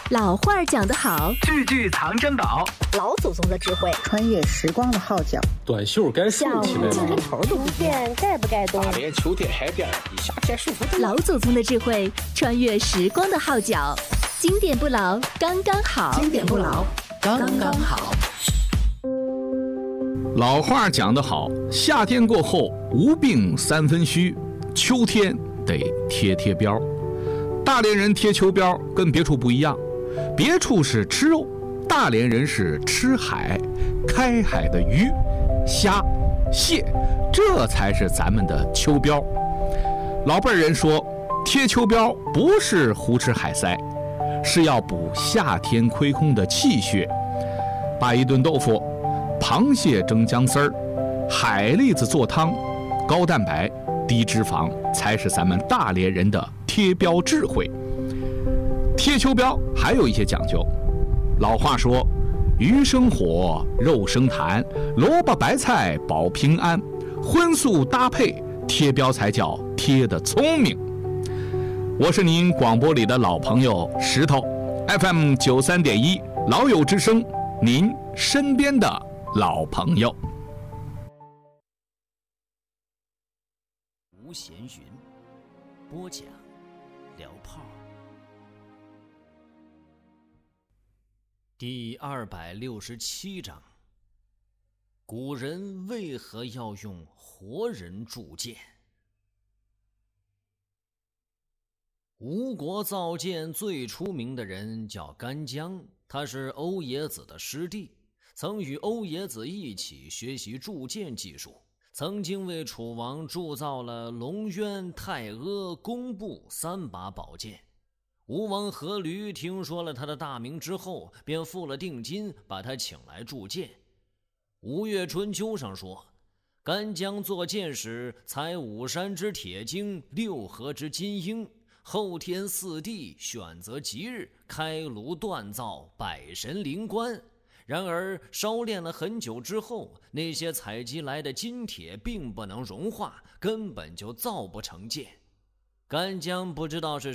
老话讲得好， 句句藏珍宝， 老祖宗的智慧， 穿越时光的号角， 短袖该竖起来了， 这个头都不见，该不该动？ 大连秋天海边，一夏天舒服多。 老祖宗的智慧，穿越时光的号角，经典不老，刚刚好。 经典不老，刚刚好。 老话讲得好，夏天过后无病三分虚，秋天得贴贴标。大连人贴秋膘跟别处不一样，别处是吃肉，大连人是吃海，开海的鱼、虾、蟹，这才是咱们的秋膘。老辈人说，贴秋膘不是胡吃海塞，是要补夏天亏空的气血。把一顿豆腐、螃蟹蒸姜丝儿、海蛎子做汤，高蛋白、低脂肪，才是咱们大连人的贴标智慧。贴秋膘还有一些讲究，老话说，鱼生火，肉生痰，萝卜白菜保平安，荤素搭配，贴标才叫贴得聪明。我是您广播里的老朋友石头 FM 93.1老友之声，您身边的老朋友。 吴闲云播讲聊炮第267章，古人为何要用活人铸剑？吴国造剑最出名的人叫干将，他是欧冶子的师弟，曾与欧冶子一起学习铸剑技术，曾经为楚王铸造了龙渊、太阿、工部3把宝剑。吴王阖闾听说了他的大名之后，便付了定金，把他请来铸剑。吴越春秋上说，干将作剑时，采5山之铁精，6合之金英，后天4地，选择吉日，开炉锻造，百神灵官。然而烧炼了很久之后，那些采集来的金铁并不能融化，根本就造不成剑。干将不知道是